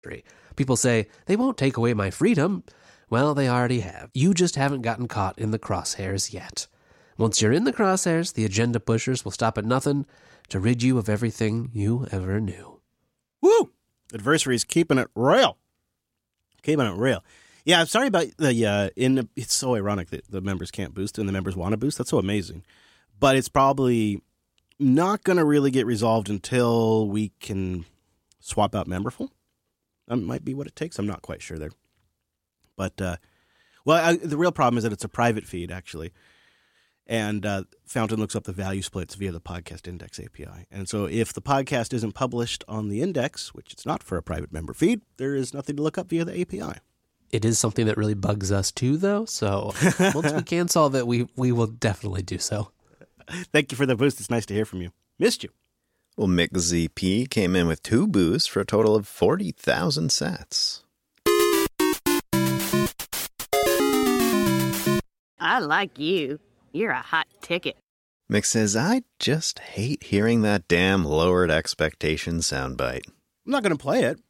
People say, they won't take away my freedom. Well, they already have. You just haven't gotten caught in the crosshairs yet. Once you're in the crosshairs, the agenda pushers will stop at nothing to rid you of everything you ever knew. Woo! Adversary's keeping it real. Keeping it real. Yeah, I'm sorry about the, it's so ironic that the members can't boost and the members want to boost. That's so amazing. But it's probably not going to really get resolved until we can swap out Memberful. That might be what it takes. I'm not quite sure there. But, the real problem is that it's a private feed, actually. And Fountain looks up the value splits via the Podcast Index API. And so if the podcast isn't published on the index, which it's not for a private member feed, there is nothing to look up via the API. It is something that really bugs us too, though. So once we can solve it, we will definitely do so. Thank you for the boost. It's nice to hear from you. Missed you. Well, Mick ZP came in with 2 boosts for a total of 40,000 sats. I like you. You're a hot ticket. Mick says, I just hate hearing that damn lowered expectation soundbite. I'm not going to play it.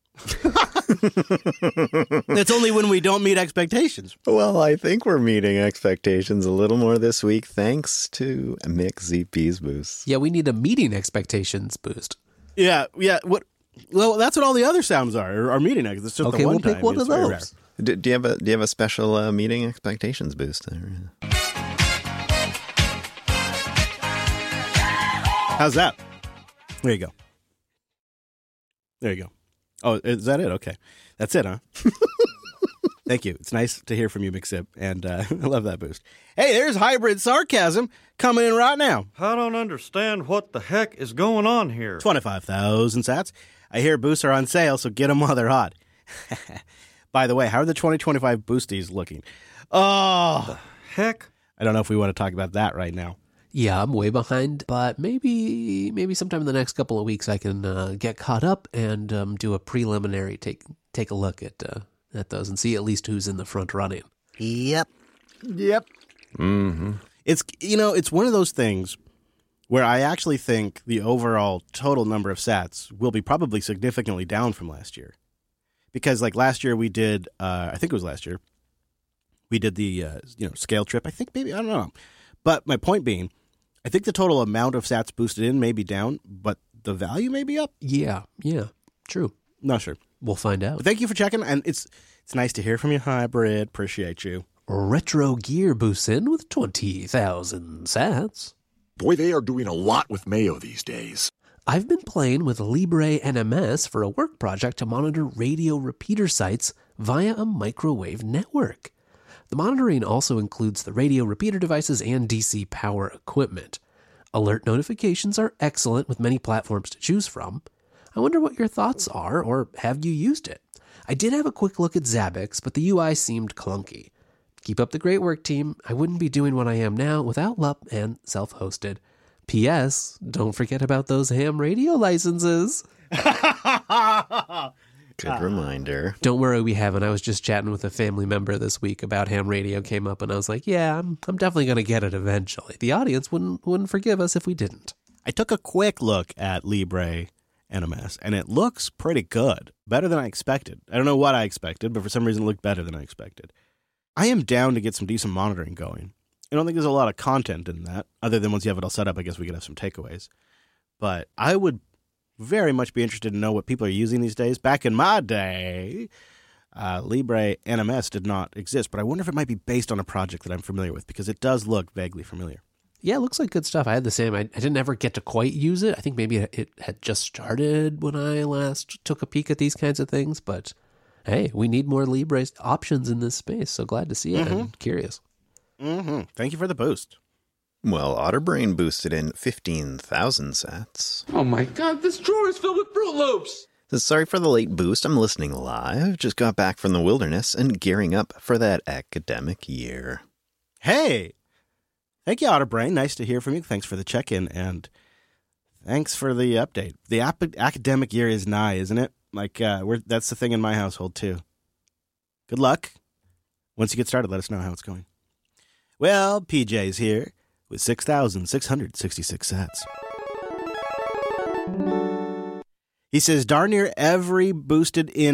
It's only when we don't meet expectations. Well, I think we're meeting expectations a little more this week thanks to Mick ZP's boost. Yeah, we need a meeting expectations boost. Yeah. Well, that's what all the other sounds are meeting. It's just okay, the one we'll pick time. one It's of very those. rare. Do you have a special meeting expectations boost there? How's that? There you go. There you go. Oh, is that it? Okay. That's it, huh? Thank you. It's nice to hear from you, McSip, and I love that boost. Hey, there's hybrid sarcasm coming in right now. I don't understand what the heck is going on here. 25,000 sats. I hear boosts are on sale, so get them while they're hot. By the way, how are the 2025 boosties looking? Oh, The heck? I don't know if we want to talk about that right now. Yeah, I'm way behind, but maybe sometime in the next couple of weeks I can get caught up and do a preliminary take a look at those and see at least who's in the front running. Yep. Mm-hmm. It's one of those things where I actually think the overall total number of sats will be probably significantly down from last year. Because like last year we did, I think it was last year, we did the scale trip. I think maybe, I don't know. But my point being, I think the total amount of sats boosted in may be down, but the value may be up. Yeah, true. Not sure. We'll find out. But thank you for checking, and it's nice to hear from you, Hybrid. Appreciate you. Retro Gear boosts in with 20,000 sats. Boy, they are doing a lot with Mayo these days. I've been playing with Libre NMS for a work project to monitor radio repeater sites via a microwave network. The monitoring also includes the radio repeater devices and DC power equipment. Alert notifications are excellent with many platforms to choose from. I wonder what your thoughts are, or have you used it? I did have a quick look at Zabbix, but the UI seemed clunky. Keep up the great work, team. I wouldn't be doing what I am now without LUP and self-hosted. P.S. Don't forget about those ham radio licenses. Good reminder. Don't worry, we haven't. I was just chatting with a family member this week about ham radio came up, and I was like, yeah, I'm definitely going to get it eventually. The audience wouldn't forgive us if we didn't. I took a quick look at Libre NMS, and it looks pretty good. Better than I expected. I don't know what I expected, but for some reason it looked better than I expected. I am down to get some decent monitoring going. I don't think there's a lot of content in that, other than once you have it all set up, I guess we could have some takeaways. But I would very much be interested to know what people are using these days. Back in my day, Libre NMS did not exist, but I wonder if it might be based on a project that I'm familiar with, because it does look vaguely familiar. Yeah, it looks like good stuff. I had the same. I didn't ever get to quite use it. I think maybe it had just started when I last took a peek at these kinds of things, but hey, we need more Libre options in this space, so glad to see it. I'm curious. Mm-hmm. Thank you for the boost. Well, Otterbrain boosted in 15,000 sats. Oh my god, this drawer is filled with Fruit Loops! Says, sorry for the late boost. I'm listening live. Just got back from the wilderness and gearing up for that academic year. Hey! Thank you, Otterbrain. Nice to hear from you. Thanks for the check-in, and thanks for the update. The academic year is nigh, isn't it? Like, that's the thing in my household, too. Good luck. Once you get started, let us know how it's going. Well, PJ's here with 6,666 sats. He says darn near every boosted in